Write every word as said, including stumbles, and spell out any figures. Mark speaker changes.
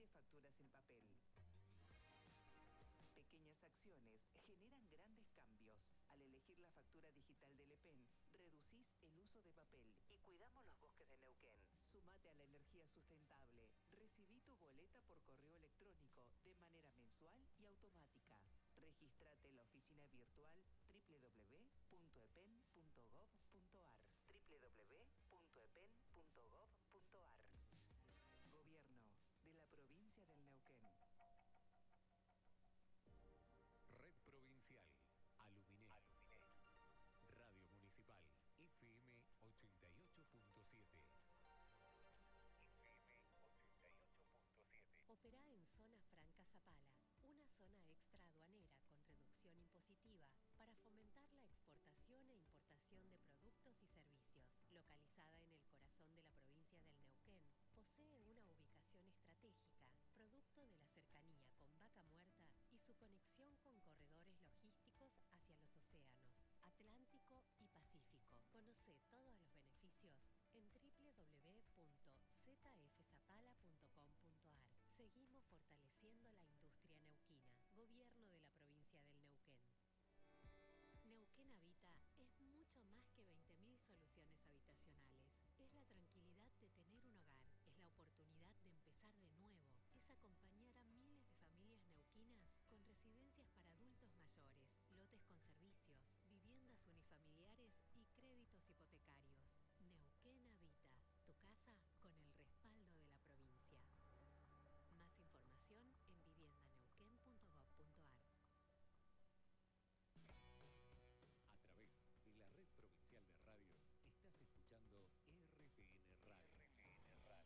Speaker 1: Evite facturas en papel. Pequeñas acciones generan grandes cambios. Al elegir la factura digital del E P E N, reducís el uso de papel y cuidamos los bosques de Neuquén. Sumate a la energía sustentable. Recibí tu boleta por correo electrónico de manera mensual y automática. Regístrate en la oficina virtual doble u doble u doble u punto e p e n punto gov